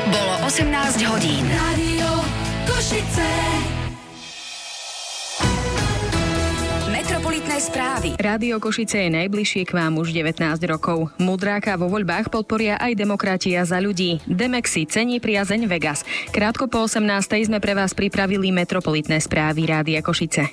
Bolo 18 hodín. Rádio Košice. Metropolitné správy. Rádio Košice je najbližšie k vám už 19 rokov. Mudráka vo voľbách podporia aj Demokrati a Za ľudí. Demex si cení priazeň Vegas. Krátko po 18. sme pre vás pripravili metropolitné správy Rádia Košice.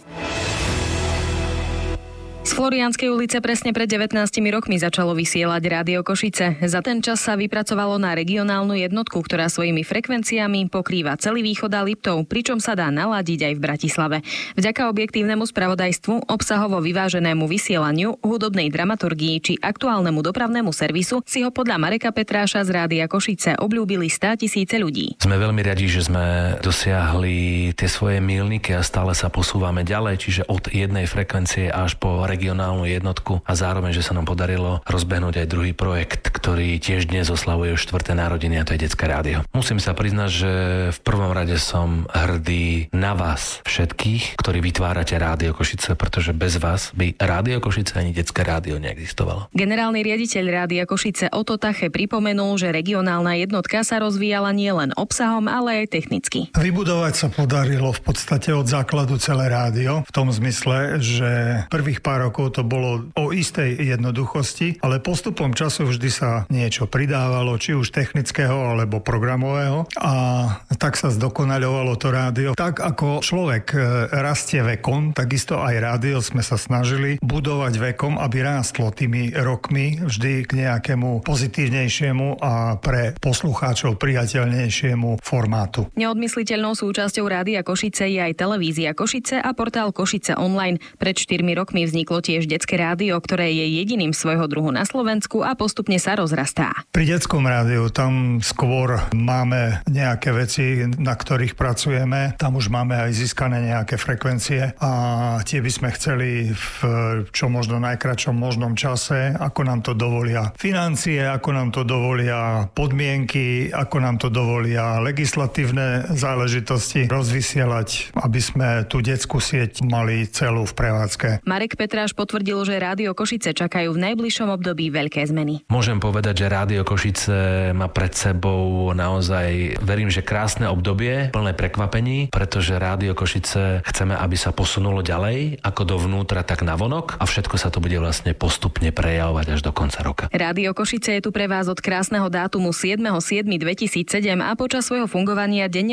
Z Florianskej ulice presne pred 19 rokmi začalo vysielať Rádio Košice. Za ten čas sa vypracovalo na regionálnu jednotku, ktorá svojimi frekvenciami pokrýva celý východ a Liptov, pričom sa dá naladiť aj v Bratislave. Vďaka objektívnemu spravodajstvu, obsahovo vyváženému vysielaniu, hudobnej dramaturgii či aktuálnemu dopravnému servisu si ho podľa Mareka Petráša z Rádia Košice obľúbili 100 000 ľudí. Sme veľmi radi, že sme dosiahli tie svoje míľniky a stále sa posúvame ďalej, čiže od jednej frekvencie až po regionálnu jednotku a zároveň, že sa nám podarilo rozbehnúť aj druhý projekt, ktorý tiež dnes oslavuje už 4. narodeniny, a to je Detské rádio. Musím sa priznať, že v prvom rade som hrdý na vás všetkých, ktorí vytvárate Rádio Košice, pretože bez vás by Rádio Košice ani Detské rádio neexistovalo. Generálny riaditeľ Rádia Košice Oto Tache pripomenul, že regionálna jednotka sa rozvíjala nielen obsahom, ale aj technicky. Vybudovať sa podarilo v podstate od základu celé rádio, v tom zmysle, že prvých pár rokov to bolo o istej jednoduchosti, ale postupom času vždy sa niečo pridávalo, či už technického alebo programového, a tak sa zdokonaľovalo to rádio. Tak ako človek rastie vekom, takisto aj rádio sme sa snažili budovať vekom, aby rástlo tými rokmi vždy k nejakému pozitívnejšiemu a pre poslucháčov priateľnejšiemu formátu. Neodmysliteľnou súčasťou Rádia Košice je aj televízia Košice a portál Košice online. Pred 4 rokmi vzniklo tiež Detské rádio, ktoré je jediným svojho druhu na Slovensku a postupne sa rozrastá. Pri Detskom rádiu tam skôr máme nejaké veci, na ktorých pracujeme. Tam už máme aj získané nejaké frekvencie a tie by sme chceli v čo možno najkratšom možnom čase, ako nám to dovolia financie, ako nám to dovolia podmienky, ako nám to dovolia legislatívne záležitosti rozvysielať, aby sme tú detskú sieť mali celú v prevádzke. Marek Petráš potvrdil, že Rádio Košice čakajú v najbližšom období veľké zmeny. Môžem povedať, že Rádio Košice má pred sebou naozaj, verím, že krásne obdobie, plné prekvapení, pretože Rádio Košice chceme, aby sa posunulo ďalej, ako dovnútra, tak navonok, a všetko sa to bude vlastne postupne prejavovať až do konca roka. Rádio Košice je tu pre vás od krásneho dátumu 7.7.2007 a počas svojho fungovania denne